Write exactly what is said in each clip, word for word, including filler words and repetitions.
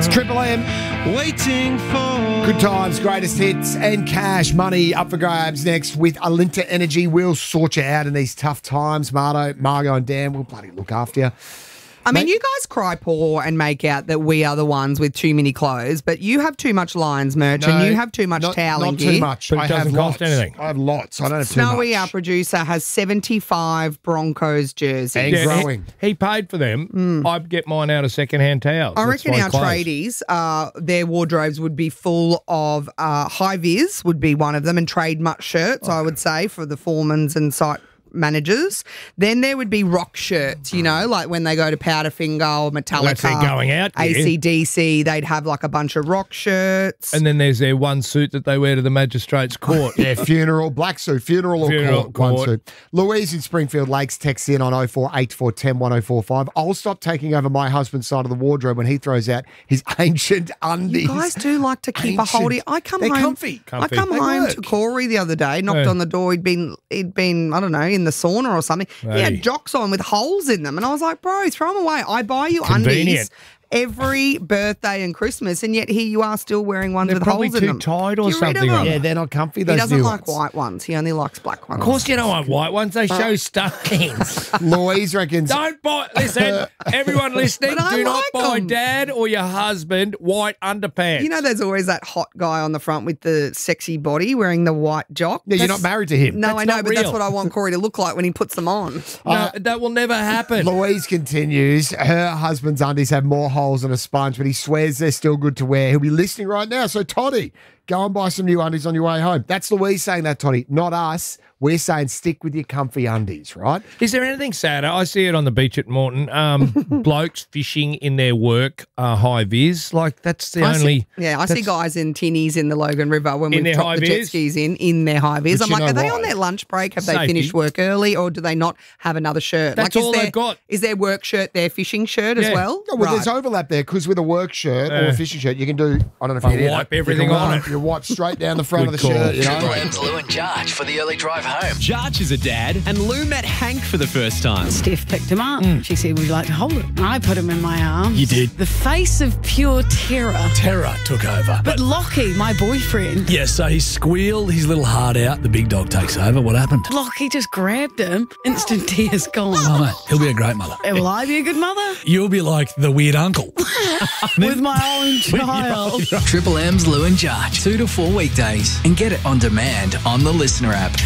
It's Triple M. Waiting for Good times, greatest hits, and cash money up for grabs next with Alinta Energy. We'll sort you out in these tough times. Marto, Margot, and Dan will bloody look after you. I mean, Mate- you guys cry poor and make out that we are the ones with too many clothes, but you have too much Lions merch and No, you have too much not, toweling Not gear. too much. But it I doesn't have cost lots. anything. I have lots. I don't have Snowy, too our much. producer, has seventy-five Broncos jerseys. And Yeah, growing. He, he paid for them. I'd get mine out of second-hand towels. I That's reckon my our clothes. tradies, uh, their wardrobes would be full of uh, high-vis would be one of them, and trade much shirts, I would say, for the foremans and site managers. Then there would be rock shirts, you know, like when they go to Powderfinger or Metallica, That's their going out gear. A C D C, they'd have like a bunch of rock shirts. And then there's their one suit that they wear to the magistrate's court. Yeah, funeral, black suit, funeral or Funeral, court, one court. suit. Louise in Springfield Lakes texts in on oh four eight four one oh one oh four five. I'll stop taking over my husband's side of the wardrobe when he throws out his ancient undies. You guys do like to keep a Ancient. hold of I come They're home. comfy. I Comfy. come They home work. to Corey the other day, knocked Yeah. on the door. He'd been, he'd been, I don't know, in the sauna or something. He Hey. had jocks on with holes in them, and I was like, bro, throw them away. I buy you Convenient. undies every birthday and Christmas, and yet here you are still wearing ones They're with probably holes in too them. tight or Get rid of something. them. Yeah, they're not comfy. He Those doesn't new like ones. white ones. He only likes black ones. Of course you don't want white ones. They show stains. Louise reckons. Don't buy. Listen, everyone listening, But I do not like buy them. dad or your husband white underpants. You know, there's always that hot guy on the front with the sexy body wearing the white jock. Yeah, you're That's- not married to him. No, That's I know, not but that's real. what I want Corey to look like when he puts them on. no, that will never happen. Louise continues. Her husband's undies have more holes than a sponge, but he swears they're still good to wear. He'll be listening right now. So, Toddy, go and buy some new undies on your way home. That's Louise saying that, Toddy, not us. We're saying stick with your comfy undies, right? Is there anything sadder? I see it on the beach at Moreton. Um, blokes fishing in their work uh, high vis. Like, that's the I see- only. yeah, I see that's- guys in tinnies in the Logan River when In we've their dropped the jet high-vis? skis in, in their high vis. But I'm you like, know are they why? on their lunch break? Have they Safety. finished work early, or do they not have another shirt? That's like, is all their, they've got. Is their work shirt their fishing shirt as Yeah. well? Oh, well, Right. there's overlap there because with a work shirt or Yeah. a fishing shirt, you can do, I don't know if I you can wipe you everything can on wipe- it. You wipe straight down the front of the Good call. shirt, you Triple know? M's Lou and Jarge for the early drive home. Jarge is a dad, and Lou met Hank for the first time. Steph picked him up. She said, would you like to hold it? I put him in my arms. You did? The face of pure terror. Terror took over. But Lockie, my boyfriend, Yeah, so he squealed his little heart out. The big dog takes over. What happened? Lockie just grabbed him. Instant tears gone. Oh, mate, he'll be a great mother. Will I be a good mother? You'll be like the weird uncle. With my own child. Triple M's Lou and Jarge, two to four weekdays, and get it on demand on the Listener app.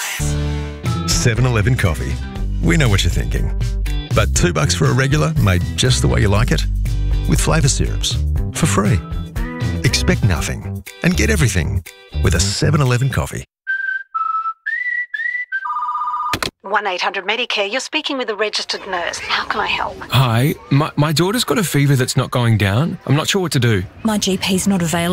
seven eleven coffee. We know what you're thinking. But two bucks for a regular made just the way you like it? With flavour syrups. For free. Expect nothing and get everything with a seven eleven coffee. one eight hundred Medicare, you're speaking with a registered nurse. How can I help? Hi, my, my daughter's got a fever that's not going down. I'm not sure what to do. My G P's not available.